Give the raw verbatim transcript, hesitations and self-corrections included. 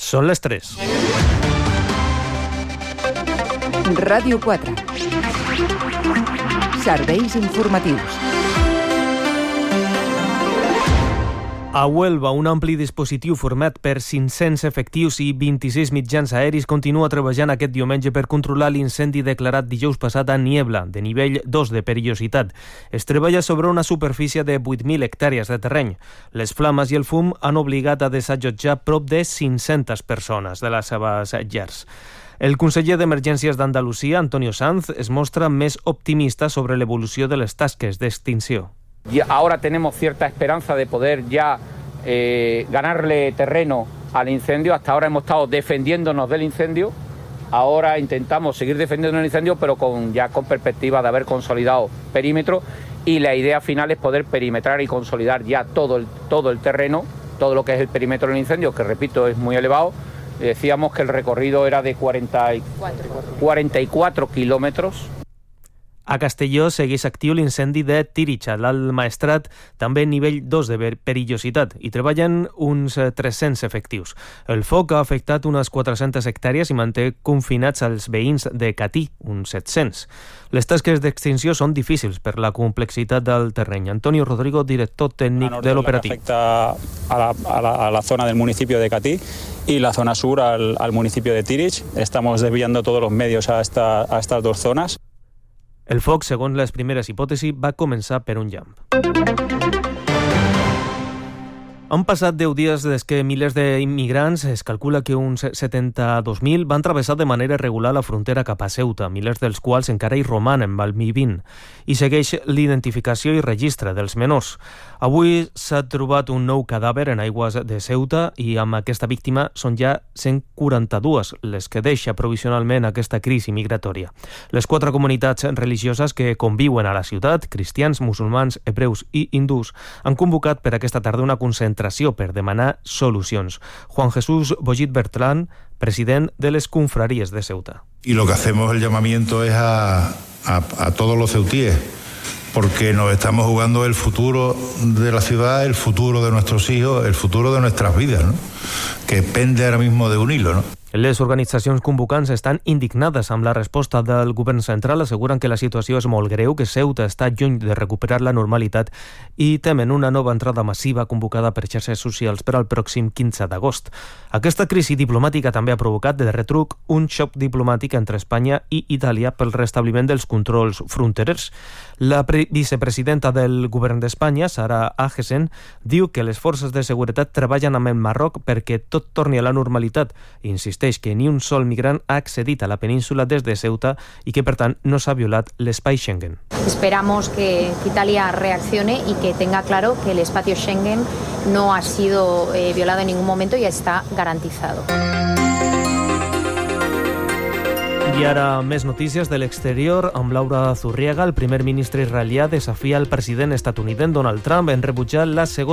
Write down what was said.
Són les tres. Ràdio quatre. Serveis informatius. A Huelva, un ampli dispositiu format per cinc-cents efectius i vint-i-sis mitjans aeris continua treballant aquest diumenge per controlar l'incendi declarat dijous passat a Niebla, de nivell dos de perillositat. Es treballa sobre una superfície de vuit mil hectàrees de terreny. Les flames i el fum han obligat a desallotjar prop de cinc-centes persones de les seves llars. El conseller d'Emergències d'Andalusia, Antonio Sanz, es mostra més optimista sobre l'evolució de les tasques d'extinció. Y ahora tenemos cierta esperanza de poder ya eh, ganarle terreno al incendio. Hasta ahora hemos estado defendiéndonos del incendio. Ahora intentamos seguir defendiendo el incendio, pero con, ya con perspectiva de haber consolidado perímetro. Y la idea final es poder perimetrar y consolidar ya todo el, todo el terreno, todo lo que es el perímetro del incendio, que repito es muy elevado. Decíamos que el recorrido era de cuarenta y cuatro kilómetros. A Castelló segueix actiu l'incendi de Tírig, a l'Alt Maestrat, també nivell dos de perillositat, i treballen uns tres-cents efectius. El foc ha afectat unes quatre-centes hectàrees i manté confinats els veïns de Catí, uns set-cents. Les tasques d'extinció són difícils per la complexitat del terreny. Antonio Rodrigo, director tècnic de l'operatiu. Afecta a la, a, la, a la zona del municipio de Catí y la zona sur al, al municipio de Tírig. Estamos desviando todos los medios a, esta, a estas dos zonas. El foc, segons les primeres hipòtesis, va començar per un llamp. Han passat deu dies des que milers d'immigrants, es calcula que uns setanta-dos mil, van travessar de manera regular la frontera cap a Ceuta, milers dels quals encara hi romanen vivint, i segueix l'identificació i registre dels menors. Avui s'ha trobat un nou cadàver en aigües de Ceuta i amb aquesta víctima són ja cent quaranta-dues les que deixa provisionalment aquesta crisi migratòria. Les quatre comunitats religioses que conviuen a la ciutat, cristians, musulmans, hebreus i hindús, han convocat per aquesta tarda una concentració per demanar solucions. Juan Jesús Bollit Bertrán, president de les confraries de Ceuta. Y lo que hacemos el llamamiento es a, a, a todos los ceutíes, porque nos estamos jugando el futuro de la ciudad, el futuro de nuestros hijos, el futuro de nuestras vidas, ¿no? Que pende ahora mismo de un hilo, ¿no? Les organitzacions convocants estan indignades amb la resposta del govern central, asseguren que la situació és molt greu, que Ceuta està lluny de recuperar la normalitat i temen una nova entrada massiva convocada per xarxes socials per al pròxim quinze d'agost. Aquesta crisi diplomàtica també ha provocat de retruc un xoc diplomàtic entre Espanya i Itàlia pel restabliment dels controls fronterers. La vicepresidenta del govern d'Espanya, Sara Agesen, diu que les forces de seguretat treballen amb el Marroc perquè tot torni a la normalitat i insisteix que ni un sol migrant ha accedit a la península des de Ceuta y que, per tant, no s'ha violat l'espai Schengen. Esperamos que Italia reaccione y que tenga claro que el espacio Schengen no ha sido eh, violado en ningún momento y está garantizado. I ara més notícies de l'exterior. Amb Laura Zurriaga, el primer ministre israelià desafia el president estatunidenc Donald Trump en rebutjar la segona